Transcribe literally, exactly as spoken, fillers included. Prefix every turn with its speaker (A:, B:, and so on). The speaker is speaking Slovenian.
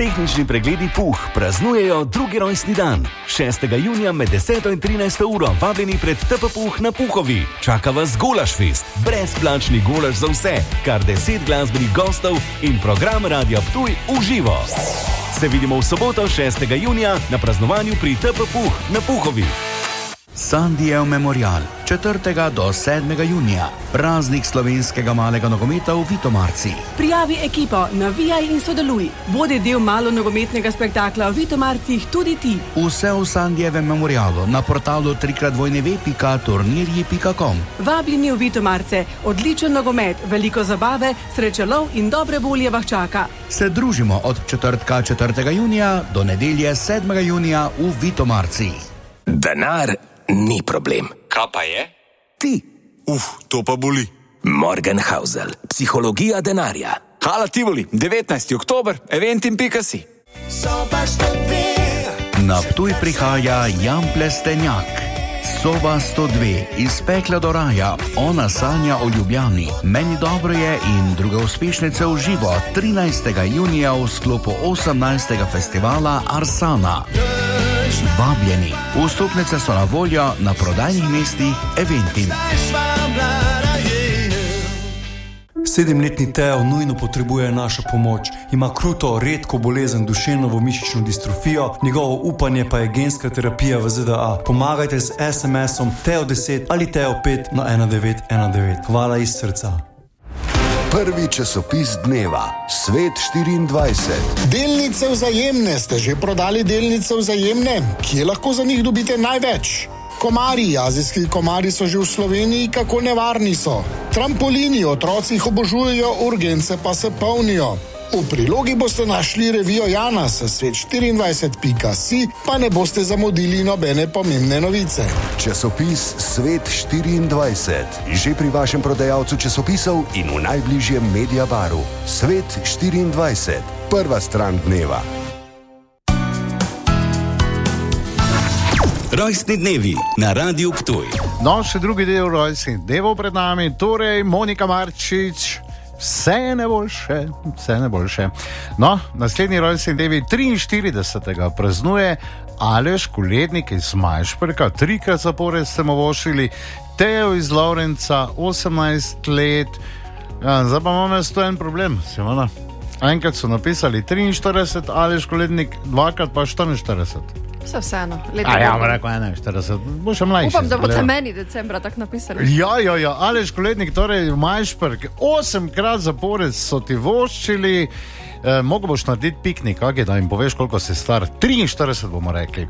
A: Tehnični pregledi Puh praznujejo drugi rojstni dan. šestega junija med deseto in trinajsto uro vabljeni pred T P Puh na Puhovi. Čaka vas Golašfest, brezplačni golaš za vse, kar deset glasbenih gostov in program Radia Ptuj v živo. Se vidimo v soboto šestega junija na praznovanju pri T P Puh na Puhovi.
B: Sandijev memorial, četrtega do sedmega junija. Praznik slovenskega malega nogometa v Vitomarci.
C: Prijavi ekipo, navijaj in sodeluj. Bodi del malo nogometnega spektakla v Vitomarcih tudi ti.
B: Vse v Sandijevem memorialu na portalu trikrat dvojni ve pika turnirji pika com.
C: Vabljeni v Vitomarce, odličen nogomet, veliko zabave, srečelov in dobre volje vas čaka.
B: Se družimo od četrtka četrtega junija do nedelje sedmega junija v Vitomarcih.
D: Denar ni problem.
E: Kaj pa je?
D: Ti.
E: Uf, to pa boli.
D: Morgenhausel, psihologija denarja.
E: Hala Tivoli, devetnajsti oktober, eventim pika si.
B: Na Ptuj prihaja Jan Plestenjak. Soba sto dve, iz pekla do raja, ona sanja o Ljubljani. Meni dobro je in druge uspešnice v živo trinajstega junija v sklopu osemnajstega festivala Arsana. Vabljeni. Vstopnice so na voljo na prodajnih mestih Eventim.
F: Sedemletni Teo nujno potrebuje našo pomoč. Ima kruto, redko bolezen duševno mišično distrofijo, njegovo upanje pa je genska terapija v Z D A. Pomagajte z es em esom Teo deset ali Teo pet na ena devet ena devet. Hvala iz srca.
G: Prvi časopis dneva, Svet štiriindvajset.
H: Delnice Vzajemne. Ste že prodali delnice Vzajemne? Kje lahko za njih dobite največ? Komarji, azijski komarji so že v Sloveniji, kako nevarni so. Trampolini, otroci jih obožujejo, urgence pa se polnijo. V prilogi boste našli revijo Jana s svet štiriindvajset pika si, pa ne boste zamudili nobene pomembne novice.
G: Časopis Svet štiriindvajset. Že pri vašem prodajalcu časopisov in v najbližjem Mediabaru. Svet štiriindvajset. Prva stran dneva.
A: Rojstni dnevi na Radiu Ptuj.
I: No, še drugi del rojstnih dnevov pred nami, torej Monika Marčič. Vse najboljše, vse najboljše. No, naslednji rojstni dnevi triinštiridesetega praznuje Aleš Kolednik iz Majšperka, trikrat zapored ste mu vošili, Teo iz Lovrenca, osemnajst let. Ja, zdaj pa imamo jaz to en problem, Simona. Enkrat so napisali triinštirideset, Aleš Kolednik, dvakrat pa štiriinštirideset.
J: Vse vseeno.
I: A ja, mu rekel enainštirideset, bo še mlajši.
J: Upam, da boste meni decembra tak napisali.
I: Ja, ja, ja, Aleš Kolednik, torej v Majšperk, osemkrat zapored so ti voščili, eh, mogo boš narediti piknik, kak je, da jim poveš, koliko si star, triinštirideset bomo rekli.